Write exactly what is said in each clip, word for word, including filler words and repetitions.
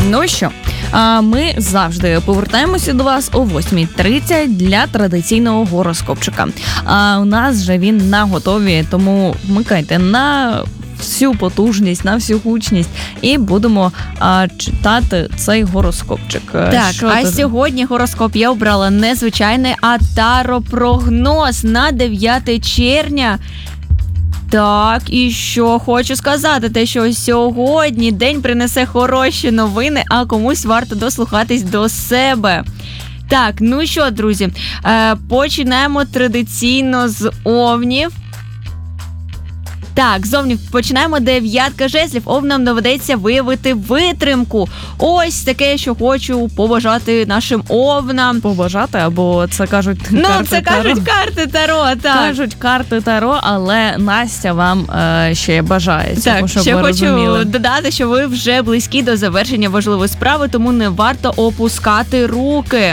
Ну що, ми завжди повертаємося до вас о восьмій тридцять для традиційного гороскопчика. У нас же він наготові, тому вмикайте на всю потужність, на всю гучність і будемо а, читати цей гороскопчик. Так, Що а ти... сьогодні гороскоп я обрала незвичайний, а таропрогноз на дев'яте червня. Так, і що хочу сказати, те, що сьогодні день принесе хороші новини, а комусь варто дослухатись до себе. Так, ну що, друзі, е, починаємо традиційно з овнів. Так, з овнів починаємо. Дев'ятка жезлів. Овнам доведеться виявити витримку. Ось таке, що хочу побажати нашим овнам. Побажати, або це кажуть ну, карти це Таро. кажуть карти Таро, так. Кажуть карти Таро, але Настя вам е, ще бажає цього, так, щоб ще ви хочу розуміли. додати, що ви вже близькі до завершення важливої справи, тому не варто опускати руки.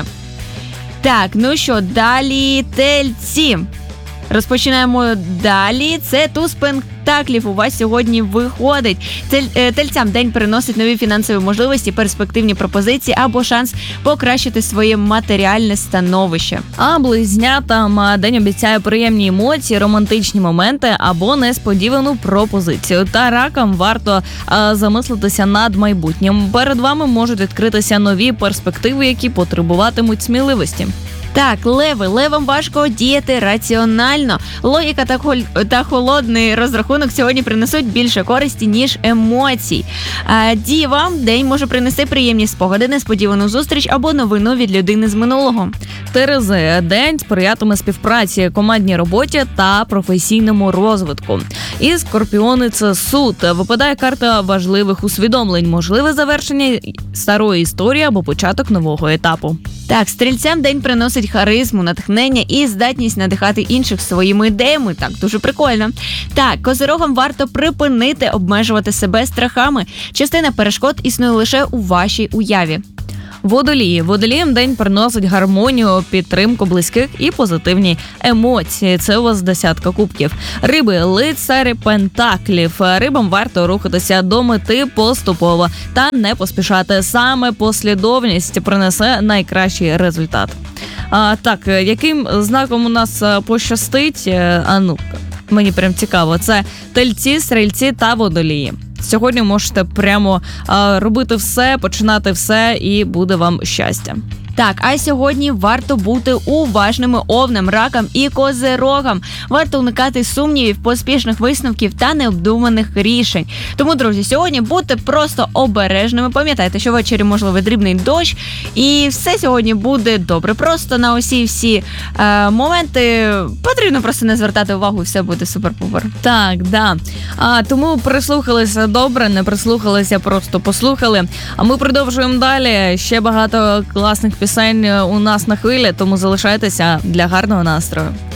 Так, ну що, далі тельці. Розпочинаємо далі. Це туз пентаклів у вас сьогодні виходить. Тель, тельцям день приносить нові фінансові можливості, перспективні пропозиції або шанс покращити своє матеріальне становище. А близнятам день обіцяє приємні емоції, романтичні моменти або несподівану пропозицію. Та ракам варто а, замислитися над майбутнім. Перед вами можуть відкритися нові перспективи, які потребуватимуть сміливості. Так, леви. Левам важко діяти раціонально. Логіка та, хол... та холодний розрахунок сьогодні принесуть більше користі, ніж емоцій. А дівам день може принести приємні спогади, несподівану зустріч або новину від людини з минулого. Терези. День сприятиме співпраці, командній роботі та професійному розвитку. І скорпіони – це суд. Випадає карта важливих усвідомлень, можливе завершення старої історії або початок нового етапу. Так, стрільцям день приносить харизму, натхнення і здатність надихати інших своїми ідеями. Так, дуже прикольно. Так, козирогам варто припинити обмежувати себе страхами. Частина перешкод існує лише у вашій уяві. Водолії. Водоліям день приносить гармонію, підтримку близьких і позитивні емоції. Це у вас десятка кубків. Риби, лицарі пентаклів. Рибам варто рухатися до мети поступово та не поспішати. Саме послідовність принесе найкращий результат. А, так, яким знаком у нас пощастить? А ну, мені прям цікаво. Це тельці, стрільці та водолії. Сьогодні можете прямо а, робити все, починати все, і буде вам щастя. Так, а сьогодні варто бути уважними овнам, ракам і козирогам. Варто уникати сумнівів, поспішних висновків та необдуманих рішень. Тому, друзі, сьогодні будьте просто обережними. Пам'ятайте, що ввечері можливий дрібний дощ. І все сьогодні буде добре. Просто на усі всі е, моменти потрібно просто не звертати увагу, і все буде супер-пупер. Так, да. А, тому прислухалися добре, не прислухалися, просто послухали. А ми продовжуємо далі. Ще багато класних пісень у нас на хвилі, тому залишайтеся для гарного настрою.